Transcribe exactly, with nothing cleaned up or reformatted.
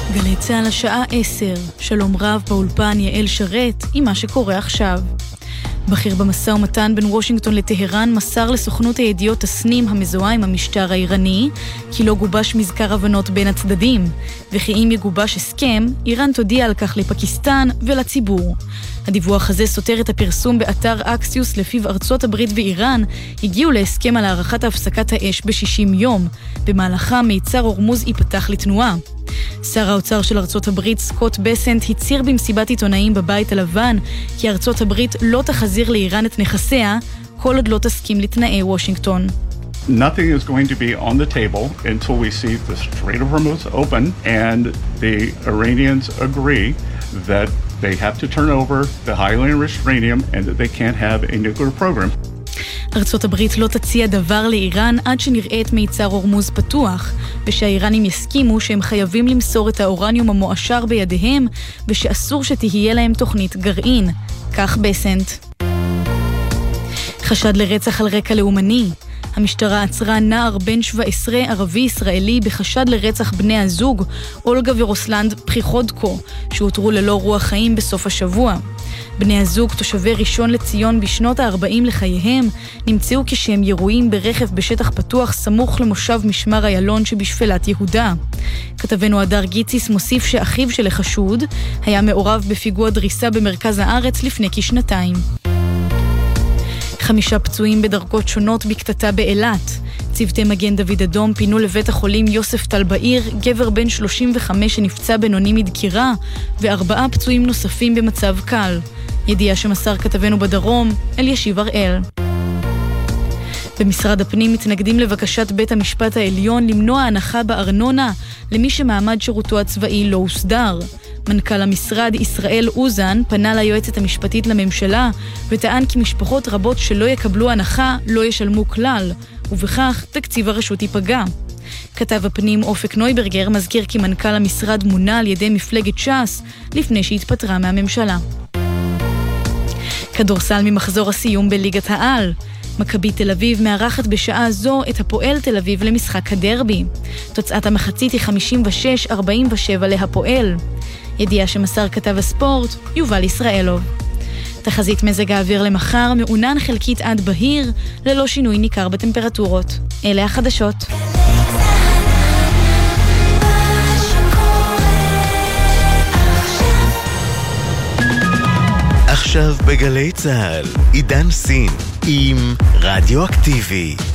גלי צהל השעה עשר, שלום רב באולפן יעל שרת עם מה שקורה עכשיו. בכיר במשא ומתן בין וושינגטון לטהרן מסר לסוכנות הידיעות הסנים המזוהה עם המשטר האיראני כי לא גובש מזכר הבנות בין הצדדים, וכי אם יגובש הסכם, איראן תודיע על כך לפקיסטן ולציבור. הדיווח הזה סותר את הפרסום באתר אקסיוס לפיו ארצות הברית ואיראן הגיעו להסכם על הארכת הפסקת האש ב-שישים יום, במהלכה מיצר הורמוז ייפתח לתנועה. שר האוצר של ארצות הברית סקוט בסנט הצהיר במסיבת עיתונאים בבית הלבן כי ארצות הברית לא תחזיר לאיראן את נכסיה כל עוד לא תסכים לתנאי וושינגטון. Nothing is going to be on the table until we see the Strait of Hormuz open and the Iranians agree that they have to turn over the highly enriched uranium and that they can't have a nuclear program. ארצות הברית לא תציע דבר לאיראן עד שנראה את מיצר הורמוז פתוח, ושהאיראנים יסכימו שהם חייבים למסור את האורניום המואשר בידיהם, ושאסור שתהיה להם תוכנית גרעין. כך בסנט. חשד לרצח על רקע לאומני. המשטרה עצרה נער בן שבע עשרה ערבי-ישראלי בחשד לרצח בני הזוג, אולגה ורוסלנד פריחודקו, שהותרו ללא רוח חיים בסוף השבוע. בני הזוג, תושבי ראשון לציון בשנות ה-ארבעים לחייהם, נמצאו כשהם ירועים ברכב בשטח פתוח סמוך למושב משמר איילון שבשפלת יהודה. כתבנו הדר גיציס מוסיף שאחיו של החשוד היה מעורב בפיגוע דריסה במרכז הארץ לפני כשנתיים. חמישה פצועים בדרגות שונות בקטטה באילת. צוותי מגן דוד אדום פינו לבית החולים יוסף טל בעיר, גבר בן שלושים וחמש שנפצע בינוני מדקירה, וארבעה פצועים נוספים במצב קל. ידיעה שמסר כתבנו בדרום, אלישיב הראל. במשרד הפנים מתנגדים לבקשת בית המשפט העליון למנוע הנחה בארנונה למי שמעמד שירותו הצבאי לא הוסדר. מנכ"ל המשרד ישראל אוזן פנה ליועצת המשפטית לממשלה וטען כי משפחות רבות שלא יקבלו הנחה לא ישלמו כלל, ובכך תקציב הרשות ייפגע. כתב הפנים אופק נויברגר מזכיר כי מנכ"ל המשרד מונה על ידי מפלגת ש"ס לפני שהתפטרה מהממשלה. כדורסל ממחזור הסיום בליגת העל. מכבי תל אביב מארחת בשעה זו את הפועל תל אביב למשחק הדרבי. תוצאת המחצית היא חמישים ושש ארבעים ושבע להפועל. ידיעה שמסר כתב הספורט יובל ישראלוב. תחזית מזג האוויר למחר מעונן חלקית עד בהיר, ללא שינוי ניכר בטמפרטורות. אלה החדשות. עכשיו בגלי צהל, עידן סין עם רדיואקטיבי.